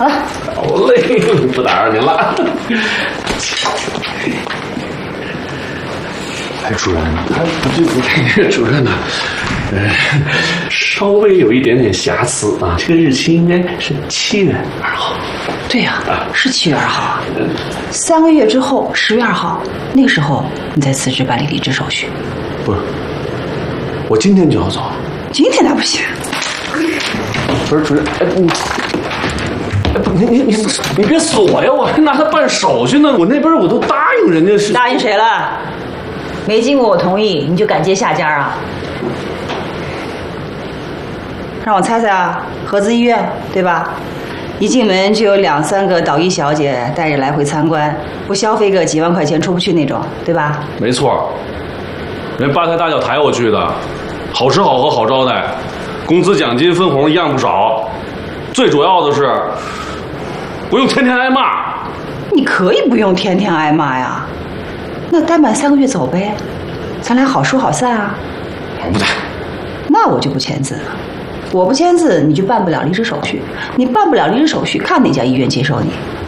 好了。 好嘞，不打扰您了。哎，主任，这个主任呢，稍微有一点点瑕疵啊。这个日期应该是7月2号。 对呀，是7月2号，3个月之后10月2号，那个时候你再辞职办理离职手续。 不是，我今天就要走。 今天那不行。 不是主任，你别锁呀！我还拿它办手续呢。我那边我都答应人家是。 答应谁了？没经过我同意你就敢接下家啊？让我猜猜啊，合资医院对吧？一进门就有2、3个导医小姐带着来回参观，不消费个几万块钱出不去那种，对吧？ 没错，人八抬大轿抬我去的，好吃好喝好招待，工资奖金分红一样不少，最主要的是不用天天挨骂。 你可以不用天天挨骂呀，那待满3个月走呗，咱俩好说好散啊。 我不在。 那我就不签字了。我不签字，你就办不了离职手续。你办不了离职手续，看哪家医院接受你。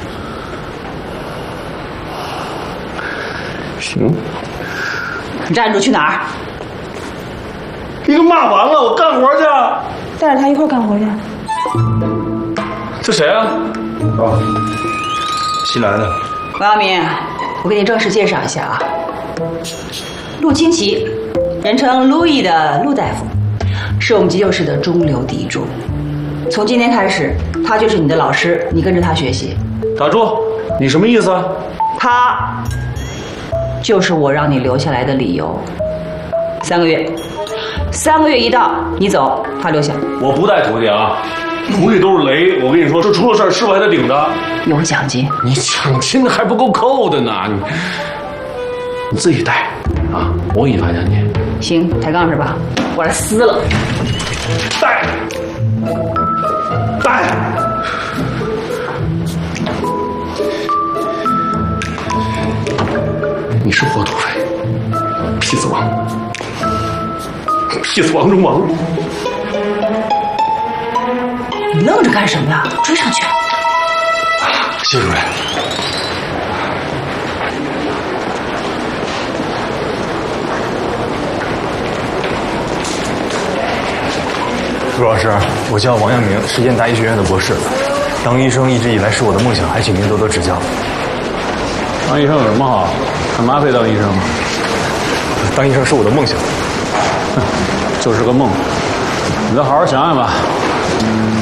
行。 你站住，去哪儿？ 你都骂完了，我干活去。 带着他一块儿干活去。 这谁啊？ 新来的。 王耀明，我给你正式介绍一下啊，陆清奇，人称路易的陆大夫，是我们急救室的中流砥柱。从今天开始，他就是你的老师，你跟着他学习。 打住！你什么意思啊？ 他就是我让你留下来的理由。3个月，3个月一到，你走，他留下。 我不带徒弟啊，徒弟都是雷。我跟你说，这出了事儿，师傅还得顶着。 有奖金？ 你奖金还不够扣的呢，你自己带啊，我给你发奖金。 行，抬杠是吧？我来撕了。 带。你是活土匪，痞子王，痞子王中王。 你愣着干什么呀？追上去！ 谢主任。 陆老师，我叫王阳明，是燕大医学院的博士。当医生一直以来是我的梦想，还请您多多指教。 当医生有什么好？干嘛非当医生？ 当医生是我的梦想。 就是个梦，你再好好想想吧。